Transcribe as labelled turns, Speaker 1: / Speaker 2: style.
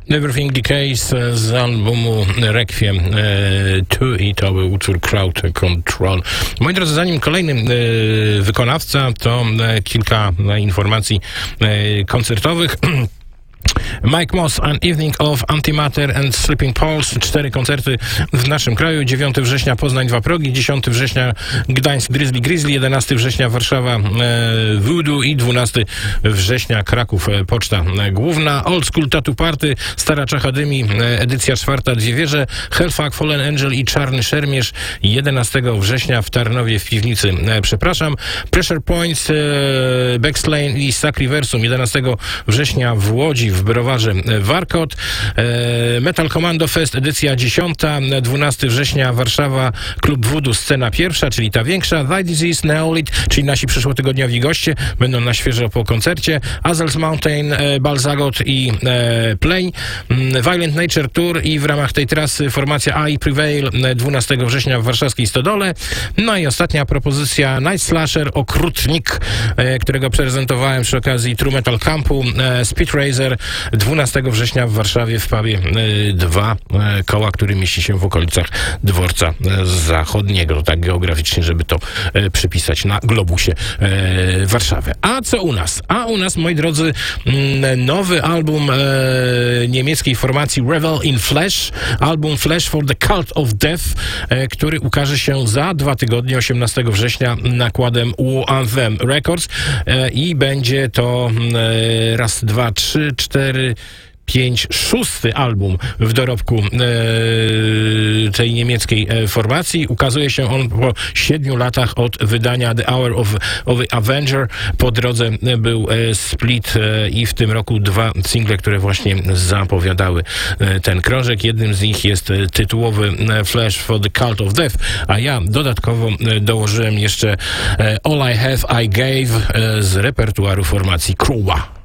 Speaker 1: Everything Decays z albumu Requiem 2 i to był utwór Crowd Control. Moi drodzy, zanim kolejny wykonawca, to kilka informacji koncertowych. Mike Moss, An Evening of Antimatter and Sleeping Pulse. 4 koncerty w naszym kraju. 9 września Poznań, 2 progi. 10 września Gdańsk, Grizzly. 11 września Warszawa, Voodoo. I 12 września Kraków, Poczta Główna. Old School Tattoo Party, Stara Czachadymii, edycja 4, Dwie Wieże. Hellfuck, Fallen Angel i Czarny Szermierz. 11 września w Tarnowie, w Piwnicy. Pressure Points, Backslane i Sacriversum. 11 września w Łodzi, w Browarze Warkot. Metal Commando Fest, edycja 10. 12 września Warszawa, Klub Voodoo, scena pierwsza, czyli ta większa. Thy Disease, Neolith, czyli nasi przyszłotygodniowi goście, będą na świeżo po koncercie. Azels Mountain, Balzagot i Play. Violent Nature Tour i w ramach tej trasy formacja I Prevail 12 września w warszawskiej Stodole. No i ostatnia propozycja, Night Slasher, Okrutnik, którego prezentowałem przy okazji True Metal Campu. Speed Racer 12 września w Warszawie w pubie 2 koła, który mieści się w okolicach Dworca Zachodniego, tak geograficznie, żeby to przypisać na globusie Warszawy. A co u nas? A u nas, moi drodzy, nowy album niemieckiej formacji Revel in Flesh, album Flesh for the Cult of Death, który ukaże się za 2 tygodnie, 18 września nakładem War Anthem Records i będzie to raz, 2, 3, 4, 5, 6 album w dorobku tej niemieckiej formacji. Ukazuje się on po 7 latach od wydania The Hour of the Avenger. Po drodze był Split i w tym roku 2 single, które właśnie zapowiadały ten krążek. Jednym z nich jest tytułowy Flash for the Cult of Death, a ja dodatkowo dołożyłem jeszcze All I Have I Gave z repertuaru formacji Kruła.